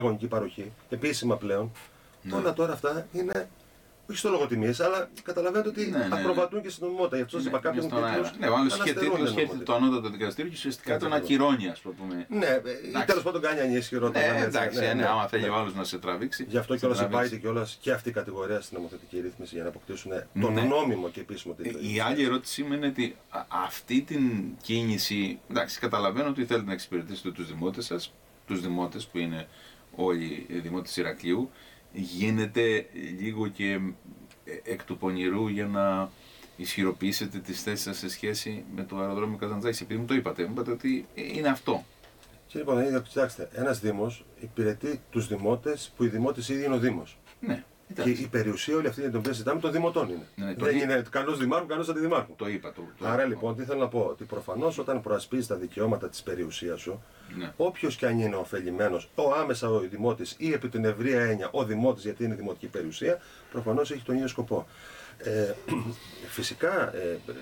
αγωνική παροχή, επίσημα πλέον. Όλα τώρα αυτά είναι. Όχι στο λόγο τιμής, αλλά καταλαβαίνετε ότι ακροβατούν και στην νομιμότητα. Γι' αυτό σας είπα κάποιοι έχουν τίτλους. Ναι, μάλλον είχε τίτλος και έρθει το ανώτατο δικαστήριο και ουσιαστικά τον ακυρώνει, ας πούμε. Ναι, ή τέλος πάντων κάνει ανισχυρότητα. Εντάξει, άμα θέλει ο άλλος να σε τραβήξει. Γι' αυτό κιόλας υπάρχει κιόλας και αυτή η κατηγορία στην νομοθετική ρύθμιση για να αποκτήσουν τον νόμιμο και επίσημο τίτλο. Η άλλη ερώτησή μου είναι ότι αυτή την κίνηση. Εντάξει, καταλαβαίνω ότι θέλετε να εξυπηρετήσετε τους δημότες σας, τους δημότες που είναι όλοι οι δημότες Ηρακλείου. Γίνεται λίγο και εκ του πονηρού για να ισχυροποιήσετε τις θέσεις σας σε σχέση με το αεροδρόμιο Καζαντζάκης, επειδή μου το είπατε ότι είναι αυτό. Κύριε Παπαδάκη, κοιτάξτε, ένας Δήμος υπηρετεί τους δημότες που οι δημότες ήδη είναι ο Δήμος. Ναι, και η περιουσία όλη αυτή την οποία συζητάμε των δημοτών είναι. Ναι, δεν είναι κανός δημάρχου, κανός αντιδημάρχου. Το είπα. Άρα λοιπόν, τι θέλω να πω, ότι προφανώς όταν προασπίζεις τα δικαιώματα της περιουσίας σου, όποιος και αν είναι ωφελημένος, άμεσα ο δημότης ή επί την ευρεία έννοια ο δημότης, γιατί είναι δημοτική περιουσία, προφανώς έχει τον ίδιο σκοπό. Φυσικά,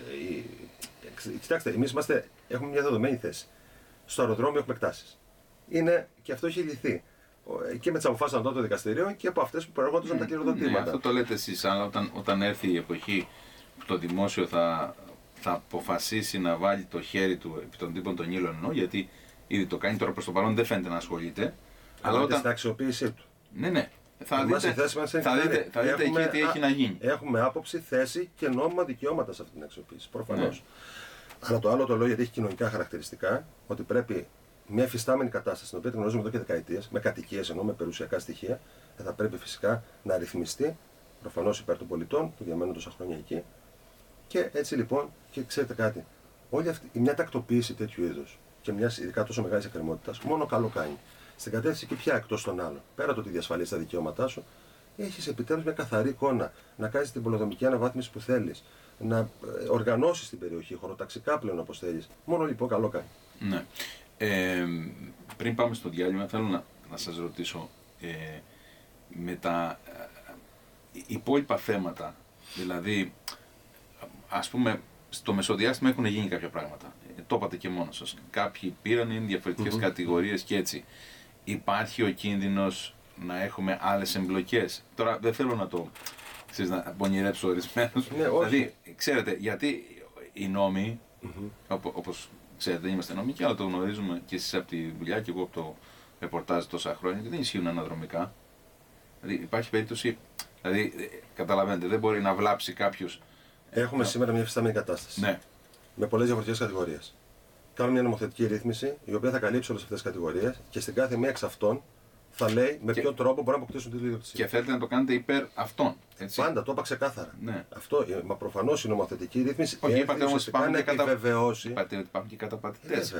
κοιτάξτε, εμείς έχουμε μια δεδομένη θέση. Στο αεροδρόμιο έχουμε εκτάσεις. Και αυτό έχει λυθεί. Και με τις αποφάσεις των ανώτατων δικαστηρίων και από αυτές που προερχόντουσαν τα κληροδοτήματα. Αυτό το λέτε εσείς, αλλά όταν έρθει η εποχή που το δημόσιο θα αποφασίσει να βάλει το χέρι του επί των τύπων των ύλων, γιατί ήδη το κάνει τώρα προς το παρόν, δεν φαίνεται να ασχολείται. Αλλά όταν στην αξιοποίησή του. Ναι. Θα δείτε εκεί τι έχει να γίνει. Έχουμε άποψη, θέση και νόμιμα δικαιώματα σε αυτή την αξιοποίηση. Προφανώς. Αλλά το άλλο το λέω γιατί έχει κοινωνικά χαρακτηριστικά, ότι πρέπει μια εφιστάμενη κατάσταση, την οποία την γνωρίζουμε εδώ και δεκαετίες, με κατοικίες ενώ με περιουσιακά στοιχεία, θα πρέπει φυσικά να ρυθμιστεί προφανώς υπέρ των πολιτών που διαμένουν τόσα χρόνια εκεί. Και έτσι λοιπόν, και ξέρετε κάτι, όλη αυτή μια τακτοποίηση τέτοιου είδους και μια ειδικά τόσο μεγάλη εκκρεμότητα, μόνο καλό κάνει. Στην κατεύθυνση και πια εκτός των άλλων, πέρα το ότι διασφαλίζει τα δικαιώματά σου, έχεις επιτέλους μια καθαρή εικόνα, να κάνεις την πολεοδομική αναβάθμιση που θέλεις, να οργανώσεις την περιοχή, χωροταξικά πλέον όπως θέλεις. Μόνο λοιπόν καλό κάνει. Ναι. Πριν πάμε στο διάλειμμα, θέλω να σας ρωτήσω με τα υπόλοιπα θέματα, δηλαδή ας πούμε στο μεσοδιάστημα έχουν γίνει κάποια πράγματα, το είπατε και μόνος σας, κάποιοι πήραν, είναι διαφορετικές κατηγορίες και έτσι. Υπάρχει ο κίνδυνος να έχουμε άλλες εμπλοκές. Τώρα δεν θέλω να το να πονηρέψω ορισμένους, δηλαδή ξέρετε γιατί οι νόμοι, όπως ξέρετε, δεν είμαστε νομικοί, αλλά το γνωρίζουμε και εσείς από τη δουλειά και εγώ από το ρεπορτάζ τόσα χρόνια, και δεν ισχύουν αναδρομικά. Δηλαδή υπάρχει περίπτωση, δηλαδή καταλαβαίνετε, δεν μπορεί να βλάψει κάποιος. Έχουμε σήμερα μια εφιστάμενη κατάσταση. Ναι. Με πολλές διαφορετικές κατηγορίες. Κάνουμε μια νομοθετική ρύθμιση η οποία θα καλύψει όλες αυτές τις κατηγορίες και στην κάθε μία εξ αυτών θα λέει με ποιο τρόπο μπορούν να αποκτήσουν τίτλο ιδιοκτησία. Και θέλετε να το κάνετε υπέρ αυτών. Έτσι. Πάντα, το είπα ξεκάθαρα. Ναι. Αυτό, προφανώς η νομοθετική ρύθμιση. Όχι, είπατε όμως ότι υπάρχουν και καταπατητές.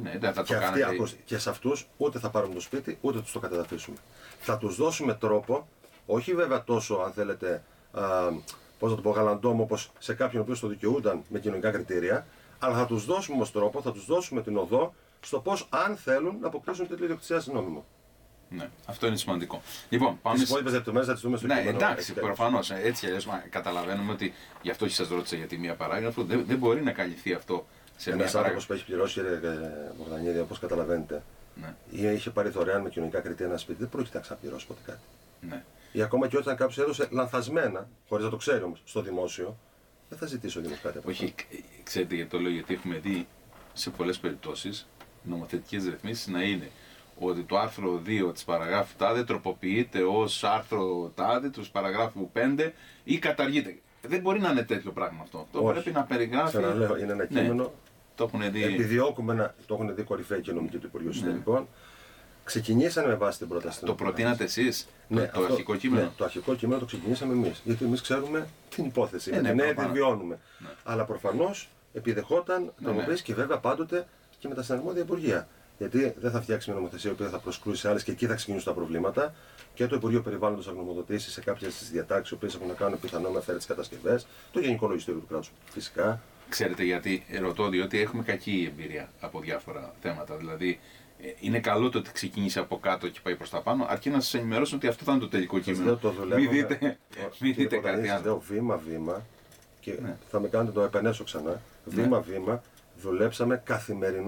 Και σε αυτούς ούτε θα πάρουμε το σπίτι, ούτε τους το κατεδαφίσουμε. Θα τους δώσουμε τρόπο, όχι βέβαια τόσο αν θέλετε, πώς να το πω, γαλαντόμο όπως σε κάποιον ο οποίος το δικαιούνταν με κοινωνικά κριτήρια, αλλά θα τους δώσουμε όμως τρόπο, θα τους δώσουμε την οδό στο πώς αν θέλουν να αποκτήσουν τίτλο ιδιοκτησίας νόμιμο. Ναι, αυτό είναι σημαντικό. Λοιπόν, πάμε τις υπόλοιπες λεπτομέρειες θα τις δούμε στο κείμενο. Εντάξει, προφανώς. Έτσι αλλιώς καταλαβαίνουμε ότι γι' αυτό και σας ρώτησα για τη μία παράγραφο. Δεν μπορεί να καλυφθεί αυτό σε μία παράγραφο. Ένας άνθρωπος που έχει πληρώσει, κύριε Μπογδανίδη, όπως καταλαβαίνετε, ή είχε πάρει δωρεάν με κοινωνικά κριτήρια ένα σπίτι, δεν πρόκειται να ξαναπληρώσει ποτέ κάτι. Ναι. Ή ακόμα και όταν κάποιος έδωσε λανθασμένα, χωρίς να το ξέρει όμως, στο δημόσιο, δεν θα ζητήσει ο Δήμος κάτι από αυτό. Όχι, ξέρετε γιατί το λέω, γιατί έχουμε δει σε πολλές περιπτώσεις νομοθετικές ρυθμίσεις να είναι ότι το άρθρο 2 της παραγράφου τάδε τροποποιείται ως άρθρο τάδε του παραγράφου 5 ή καταργείται. Δεν μπορεί να είναι τέτοιο πράγμα αυτό. Το πρέπει να περιγράφει. Ξαναλέω, είναι ένα κείμενο. Το έχουν δει. Επιδιώκουμε το έχουν δει κορυφαίοι και νομικοί του Υπουργείου Συνταγικών. Ξεκινήσαμε με βάση την πρόταση. Το προτείνατε εσείς, ναι, το αρχικό κείμενο. Ναι, το αρχικό κείμενο το ξεκινήσαμε εμείς. Γιατί εμείς ξέρουμε την υπόθεση. Με την έννοια τη βιώνουμε. Ναι. Αλλά προφανώς επιδεχόταν τροποποίηση και βέβαια πάντοτε και με τα συναρμόδια υπουργεία. Γιατί δεν θα φτιάξει μια νομοθεσία η οποία θα προσκρούσει σε άλλες και εκεί θα ξεκινήσουν τα προβλήματα. Και το Υπουργείο Περιβάλλοντος θα γνωμοδοτήσει σε κάποιες τις διατάξεις οι οποίες έχουν να κάνουν πιθανό με αφαίρετες κατασκευές. Το Γενικό Λογιστήριο του κράτους φυσικά. Ξέρετε γιατί ρωτώ, διότι έχουμε κακή εμπειρία από διάφορα θέματα. Δηλαδή, είναι καλό το ότι ξεκίνησε από κάτω και πάει προς τα πάνω, αρκεί να σας ενημερώσω ότι αυτό θα είναι το τελικό κείμενο. Μην δείτε κάτι άλλο. Βήμα-βήμα, και θα με κάνετε το επενέσω ξανά. Βήμα-βήμα δουλέψαμε καθημερινά.